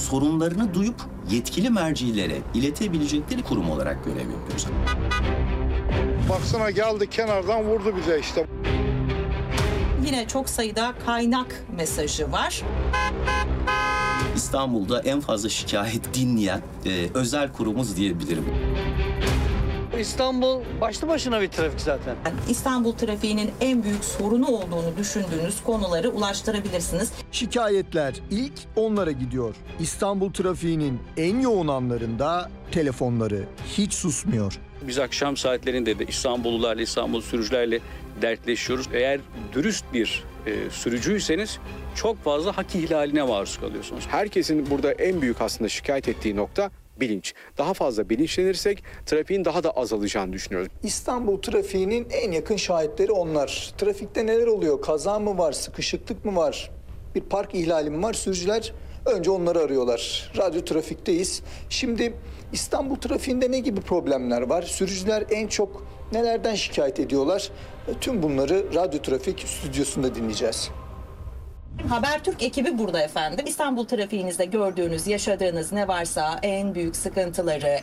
sorunlarını duyup yetkili mercilere iletebilecekleri kurum olarak görev yapıyoruz. Baksana geldi kenardan vurdu bize işte. Yine çok sayıda kaynak mesajı var. İstanbul'da en fazla şikayet dinleyen özel kurumuz diyebilirim. İstanbul başlı başına bir trafik zaten. İstanbul trafiğinin en büyük sorunu olduğunu düşündüğünüz konuları ulaştırabilirsiniz. Şikayetler ilk onlara gidiyor. İstanbul trafiğinin en yoğun anlarında telefonları hiç susmuyor. Biz akşam saatlerinde de İstanbullularla, İstanbul sürücülerle dertleşiyoruz. Eğer dürüst bir sürücüyseniz çok fazla hak ihlaline maruz kalıyorsunuz. Herkesin burada en büyük aslında şikayet ettiği nokta bilinç. Daha fazla bilinçlenirsek trafiğin daha da azalacağını düşünüyoruz. İstanbul trafiğinin en yakın şahitleri onlar. Trafikte neler oluyor? Kaza mı var? Sıkışıklık mı var? Bir park ihlali mi var? Sürücüler önce onları arıyorlar. Radyo trafikteyiz. Şimdi İstanbul trafiğinde ne gibi problemler var? Sürücüler en çok nelerden şikayet ediyorlar? Tüm bunları Radyo Trafik stüdyosunda dinleyeceğiz. Habertürk ekibi burada efendim. İstanbul trafiğinizde gördüğünüz, yaşadığınız ne varsa en büyük sıkıntıları,